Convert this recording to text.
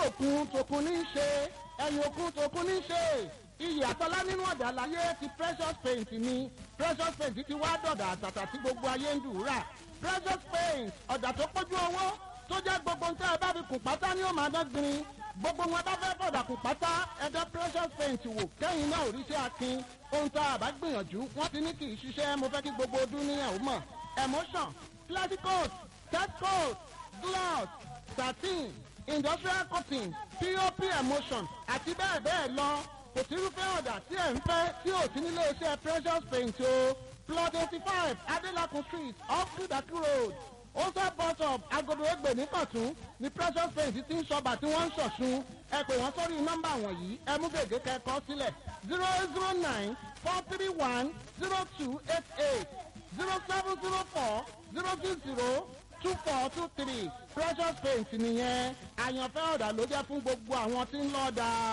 òkun tòkun ní í ṣe ẹ̀yìn òkun tòkun ní í ṣe iyì àtọ́lá nínú ọ̀dà láyé ti Precious Paint ni Precious Paint ti wá dọ̀dà àtàtà tí gbogbo ayé ń dùúrà Precious Paint ọ̀dà tó pójú owó tó jẹ́ gbogbo ń tẹ́ ẹ bá fi kùn pátá ní ó máa dán gbin gbogbo wọn bá fẹ́ bọ̀dà kùn pátá ẹ̀dá Precious Paint wò kẹ́yìn náà òrìṣẹ́ akin ohun tá a bá gbìyànjú wọ́n ti ní kì í ṣiṣẹ́ mo fẹ́ kí gbogbo ọdún níyàwó mọ̀ emotion plastic coat test coat gloss satin industrial cotton pop emotion àti bẹ́ẹ̀ bẹ́ẹ̀ lọ kò sí irúfẹ́ ọ̀dà tí ẹ̀ ń fẹ́ tí ò sí nílé iṣẹ́ Precious Paint o plot 85 Adelakun street off Kudaki road ose bus stop agodo egbe ní Kọ̀tún ní Precious Paint ti ń ṣọba tí wọ́n ń ṣọ̀ṣun ẹ pè wọ́n sórí nọ́mbà wọ̀nyí ẹ mú gègé kẹ́kọ̀ọ́ sílẹ̀ 0809 431 0288 0704 060 2423 Precious Paint nìyẹn àyànfẹ́ ọ̀dà ló jẹ́ fún gbogbo àwọn tí ń lọ́ọ̀dà.